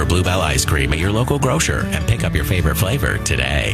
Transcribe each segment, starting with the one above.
Bluebell ice cream at your local grocer and pick up your favorite flavor today.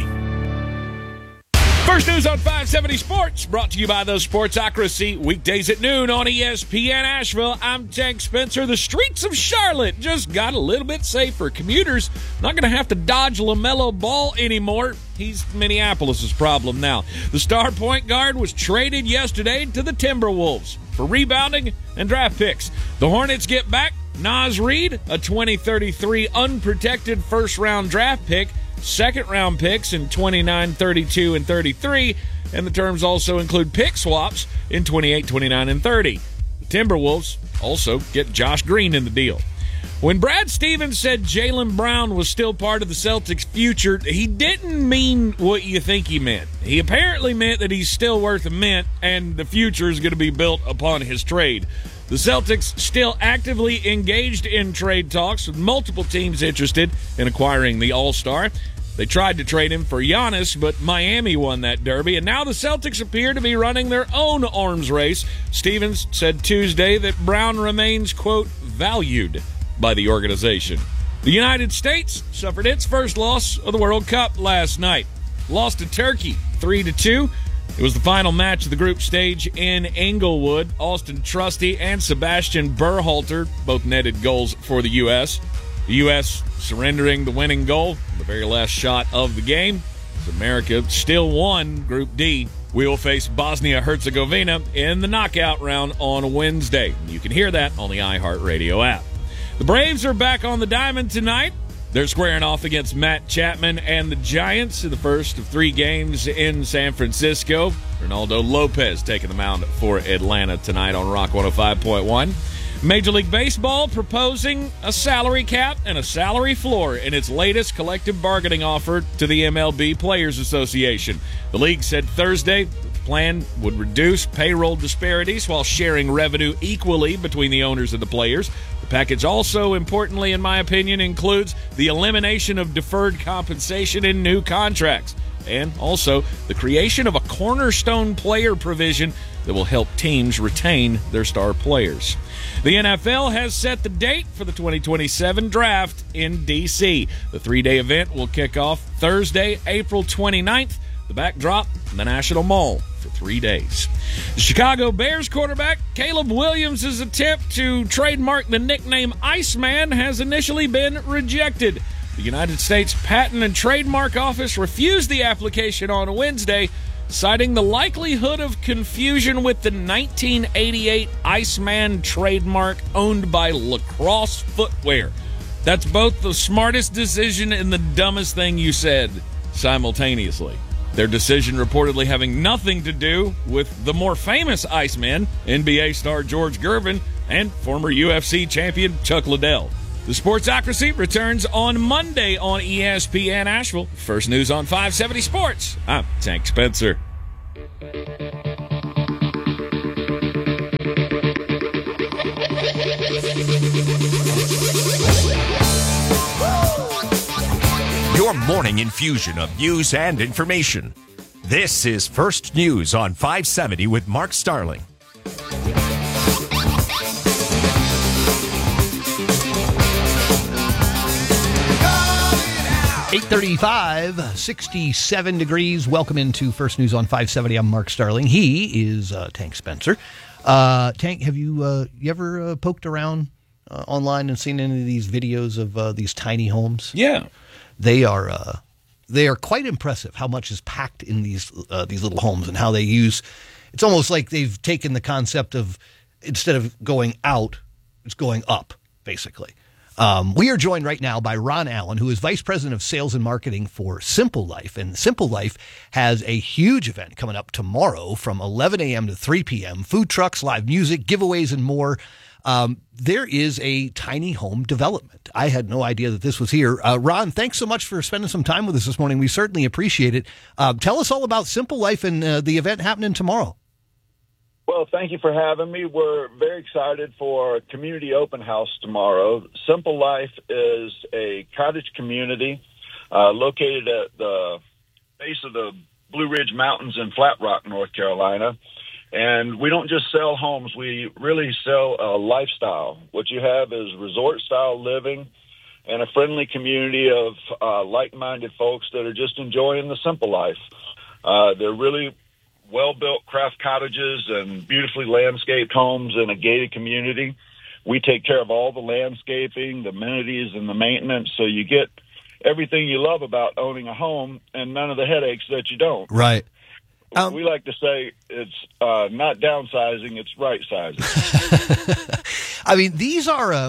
First News on 570 Sports, brought to you by the Sportsocracy, weekdays at noon on ESPN Asheville. I'm Tank Spencer. The streets of Charlotte just got a little bit safer. Commuters not going to have to dodge LaMelo Ball anymore. He's Minneapolis' problem now. The star point guard was traded yesterday to the Timberwolves for rebounding and draft picks. The Hornets get back Naz Reid, a 2033 unprotected first-round draft pick, second-round picks in 29, 32, and 33, and the terms also include pick swaps in 28, 29, and 30. The Timberwolves also get Josh Green in the deal. When Brad Stevens said Jaylen Brown was still part of the Celtics' future, he didn't mean what you think he meant. He apparently meant that he's still worth a mint, and the future is going to be built upon his trade. The Celtics still actively engaged in trade talks with multiple teams interested in acquiring the All-Star. They tried to trade him for Giannis, but Miami won that derby, and now the Celtics appear to be running their own arms race. Stevens said Tuesday that Brown remains, quote, valued by the organization. The United States suffered its first loss of the World Cup last night. Lost to Turkey 3-2. It was the final match of the group stage in Inglewood. Austin Trusty and Sebastian Berhalter both netted goals for the U.S. The U.S. surrendering the winning goal, the very last shot of the game. As America still won Group D. We will face Bosnia-Herzegovina in the knockout round on Wednesday. You can hear that on the iHeartRadio app. The Braves are back on the diamond tonight. They're squaring off against Matt Chapman and the Giants in the first of 3 games in San Francisco. Ronaldo Lopez taking the mound for Atlanta tonight on Rock 105.1. Major League Baseball proposing a salary cap and a salary floor in its latest collective bargaining offer to the MLB Players Association. The league said Thursday that the plan would reduce payroll disparities while sharing revenue equally between the owners and the players. The package also, importantly in my opinion, includes the elimination of deferred compensation in new contracts and also the creation of a cornerstone player provision that will help teams retain their star players. The NFL has set the date for the 2027 draft in D.C. The 3-day event will kick off Thursday, April 29th. The backdrop, the National Mall, for 3 days. The Chicago Bears quarterback Caleb Williams' attempt to trademark the nickname Iceman has initially been rejected. The United States Patent and Trademark Office refused the application on Wednesday, citing the likelihood of confusion with the 1988 Iceman trademark owned by Lacrosse Footwear. That's both the smartest decision and the dumbest thing you said simultaneously. Their decision reportedly having nothing to do with the more famous Iceman, NBA star George Gervin, and former UFC champion Chuck Liddell. The Sportsocracy returns on Monday on ESPN Asheville. First News on 570 Sports. I'm Tank Spencer. Your morning infusion of news and information. This is First News on 570 with Mark Starling. 8:35, 67 degrees. Welcome into First News on 570. I'm Mark Starling. He is Tank Spencer. Tank, have you ever poked around online and seen any of these videos of these tiny homes? Yeah. They are quite impressive how much is packed in these little homes and how they use. It's almost like they've taken the concept of instead of going out, it's going up, basically. We are joined right now by Ron Allen, who is Vice President of Sales and Marketing for Simple Life. And Simple Life has a huge event coming up tomorrow from 11 a.m. to 3 p.m. Food trucks, live music, giveaways, and more. There is a tiny home development. I had no idea that this was here. Ron, thanks so much for spending some time with us this morning. We certainly appreciate it. Tell us all about Simple Life and the event happening tomorrow. Well, thank you for having me. We're very excited for community open house tomorrow. Simple Life is a cottage community located at the base of the Blue Ridge Mountains in Flat Rock, North Carolina. And we don't just sell homes. We really sell a lifestyle. What you have is resort-style living. and a friendly community of like-minded folks that are just enjoying the simple life. They're really well-built craft cottages and beautifully landscaped homes in a gated community. We take care of all the landscaping, the amenities, and the maintenance, so you get everything you love about owning a home and none of the headaches that you don't. Right. We like to say it's not downsizing, it's right-sizing. I mean, these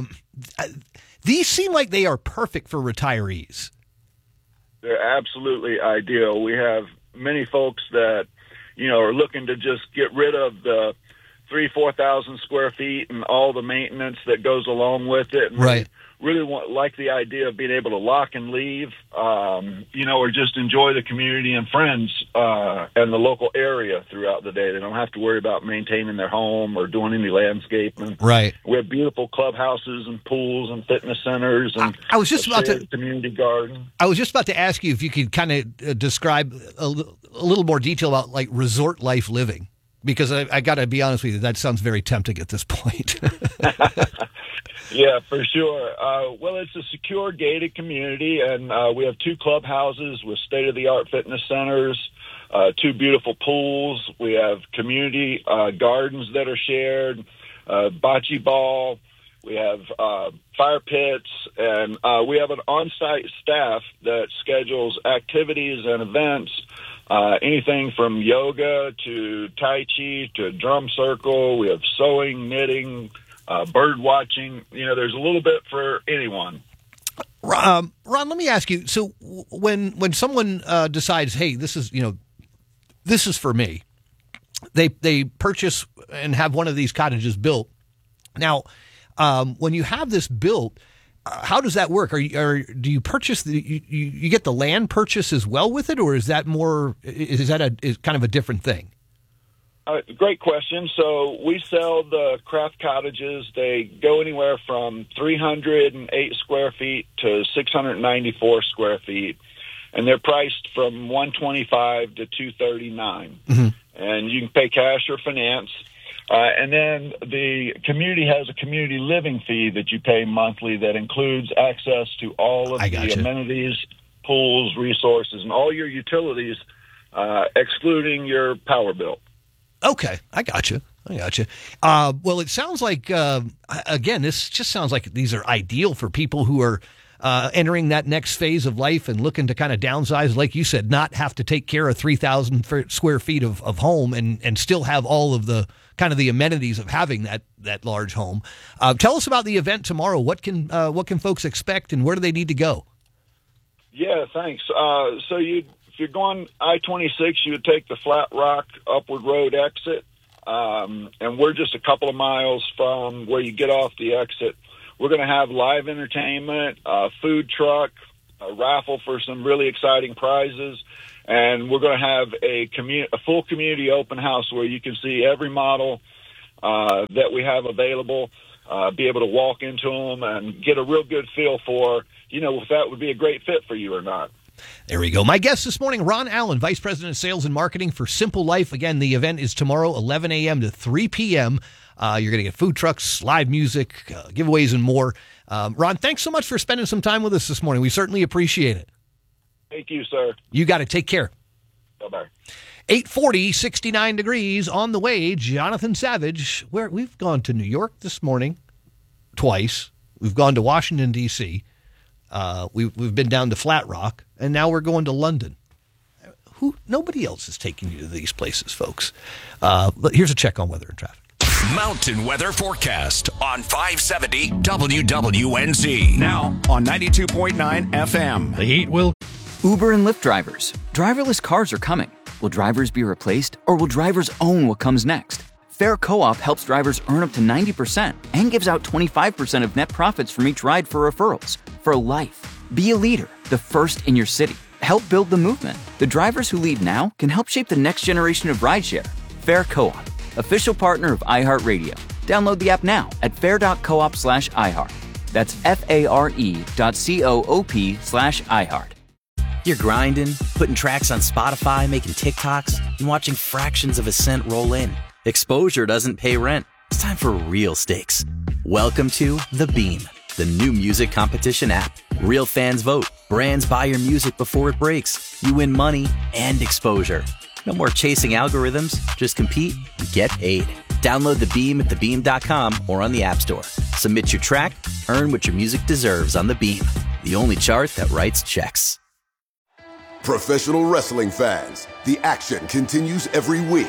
seem like they are perfect for retirees. They're absolutely ideal. We have many folks that, are looking to just get rid of the 3,000-4,000 square feet and all the maintenance that goes along with it. And right. Really like the idea of being able to lock and leave, or just enjoy the community and friends and the local area throughout the day. They don't have to worry about maintaining their home or doing any landscaping. Right. We have beautiful clubhouses and pools and fitness centers and I was just about to community garden. I was just about to ask you if you could kind of describe a little more detail about like resort life living, because I got to be honest with you, that sounds very tempting at this point. Yeah, for sure. Well, it's a secure, gated community, and we have 2 clubhouses with state-of-the-art fitness centers, 2 beautiful pools. We have community gardens that are shared, bocce ball. We have fire pits, and we have an on-site staff that schedules activities and events, anything from yoga to Tai Chi to drum circle. We have sewing, knitting, bird watching. There's a little bit for anyone. Ron, let me ask you. So when someone decides, hey, this is for me, they purchase and have one of these cottages built. Now, when you have this built, how does that work? Do you purchase you get the land purchase as well with it, or is that kind of a different thing? Great question. So we sell the craft cottages. They go anywhere from 308 square feet to 694 square feet, and they're priced from $125 to $239. Mm-hmm. And you can pay cash or finance. And then the community has a community living fee that you pay monthly that includes access to all of the amenities, pools, resources, and all your utilities, excluding your power bill. Okay, I got you. Well, it sounds like, again, this just sounds like these are ideal for people who are entering that next phase of life and looking to kind of downsize, like you said, not have to take care of 3,000 square feet of home and still have all of the kind of the amenities of having that large home. Tell us about the event tomorrow. What can folks expect, and where do they need to go? Yeah, thanks. So if you're going I-26, you would take the Flat Rock Upward Road exit, and we're just a couple of miles from where you get off the exit. We're going to have live entertainment, a food truck, a raffle for some really exciting prizes, and we're going to have a full community open house where you can see every model that we have available, be able to walk into them and get a real good feel for, if that would be a great fit for you or not. There we go. My guest this morning, Ron Allen, Vice President of Sales and Marketing for Simple Life. Again, the event is tomorrow, 11 a.m. to 3 p.m. You're going to get food trucks, live music, giveaways, and more. Ron, thanks so much for spending some time with us this morning. We certainly appreciate it. Thank you, sir. You got to take care. Bye-bye. 840, 69 degrees on the way. Jonathan Savage, where we've gone to New York this morning twice. We've gone to Washington, D.C. We've been down to Flat Rock, and now we're going to London. Nobody else is taking you to these places, folks. Here's a check on weather and traffic. Mountain weather forecast on 570 WWNZ. Now on 92.9 FM. The heat will. Uber and Lyft drivers. Driverless cars are coming. Will drivers be replaced, or will drivers own what comes next? Fair Co-op helps drivers earn up to 90% and gives out 25% of net profits from each ride for referrals. For life. Be a leader, the first in your city. Help build the movement. The drivers who lead now can help shape the next generation of rideshare. Fair Co-op, official partner of iHeartRadio. Download the app now at fair.coop/iHeart. That's FARE.coop/iHeart. You're grinding, putting tracks on Spotify, making TikToks, and watching fractions of a cent roll in. Exposure doesn't pay rent. It's time for real stakes. Welcome to The Beam, the new music competition app. Real fans vote. Brands buy your music before it breaks. You win money and exposure. No more chasing algorithms. Just compete and get paid. Download The Beam at thebeam.com or on the App Store. Submit your track, earn what your music deserves on The Beam, the only chart that writes checks. Professional wrestling fans, the action continues every week.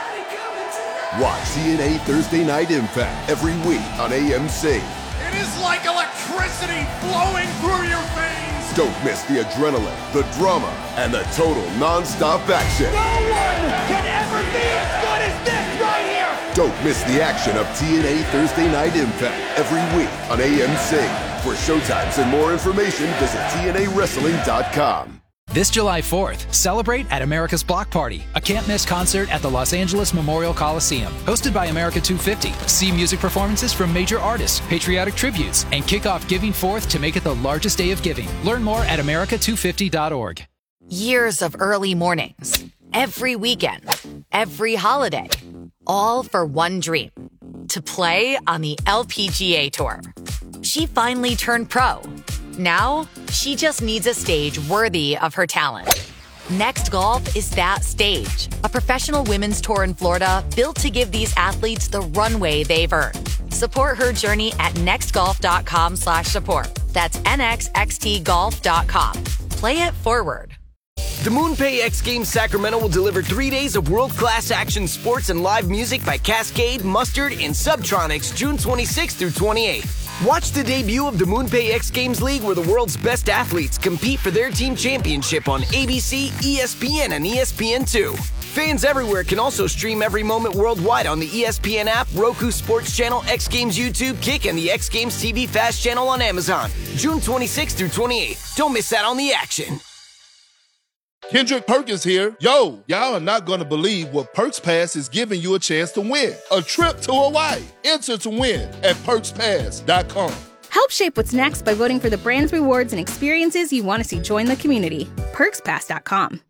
Watch TNA Thursday Night Impact every week on AMC. It is like electricity flowing through your veins. Don't miss the adrenaline, the drama, and the total non-stop action. No one can ever be as good as this right here. Don't miss the action of TNA Thursday Night Impact every week on AMC. For showtimes and more information, visit TNAWrestling.com. This July 4th, celebrate at America's Block Party, a can't-miss concert at the Los Angeles Memorial Coliseum. Hosted by America 250, see music performances from major artists, patriotic tributes, and kick off Giving Forth to make it the largest day of giving. Learn more at america250.org. Years of early mornings, every weekend, every holiday, all for one dream, to play on the LPGA Tour. She finally turned pro. Now, she just needs a stage worthy of her talent. Next Golf is that stage. A professional women's tour in Florida built to give these athletes the runway they've earned. Support her journey at nextgolf.com/support. That's nxxtgolf.com. Play it forward. The MoonPay X Games Sacramento will deliver 3 days of world-class action sports and live music by Cascade, Mustard, and Subtronics June 26th through 28th. Watch the debut of the MoonPay X Games League, where the world's best athletes compete for their team championship on ABC, ESPN, and ESPN2. Fans everywhere can also stream every moment worldwide on the ESPN app, Roku Sports Channel, X Games YouTube, Kick, and the X Games TV Fast channel on Amazon. June 26th through 28th. Don't miss out on the action. Kendrick Perkins here. Yo, y'all are not going to believe what Perks Pass is giving you a chance to win. A trip to Hawaii. Enter to win at PerksPass.com. Help shape what's next by voting for the brands, rewards, and experiences you want to see join the community. PerksPass.com.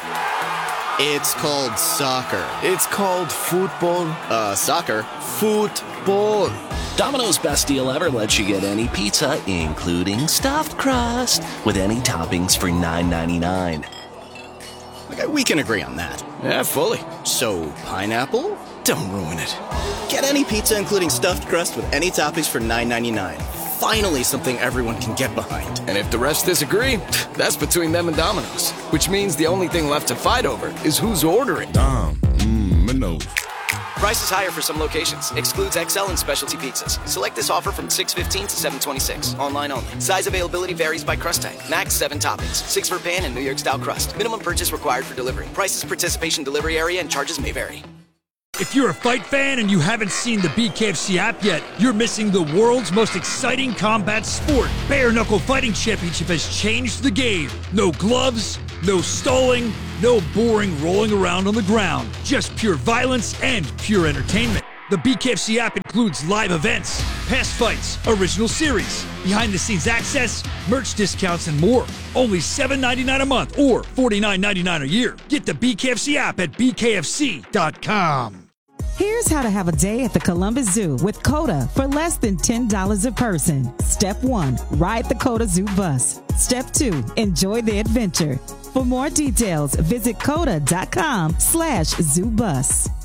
It's called soccer. It's called football. Soccer. Football. Domino's best deal ever lets you get any pizza, including stuffed crust, with any toppings for $9.99. Okay, we can agree on that. Yeah, fully. So, pineapple? Don't ruin it. Get any pizza, including stuffed crust, with any toppings for $9.99. Finally, something everyone can get behind. And if the rest disagree, that's between them and Domino's. Which means the only thing left to fight over is who's ordering. Domino's. Prices higher for some locations. Excludes XL and specialty pizzas. Select this offer from 6/15 to 7/26. Online only. Size availability varies by crust type. Max 7 toppings. 6 for pan and New York style crust. Minimum purchase required for delivery. Prices, participation, delivery area, and charges may vary. If you're a fight fan and you haven't seen the BKFC app yet, you're missing the world's most exciting combat sport. Bare Knuckle Fighting Championship has changed the game. No gloves, no stalling, no boring rolling around on the ground. Just pure violence and pure entertainment. The BKFC app includes live events, past fights, original series, behind-the-scenes access, merch discounts, and more. Only $7.99 a month or $49.99 a year. Get the BKFC app at bkfc.com. Here's how to have a day at the Columbus Zoo with COTA for less than $10 a person. Step 1, ride the COTA Zoo bus. Step 2, enjoy the adventure. For more details, visit COTA.com/ZooBus.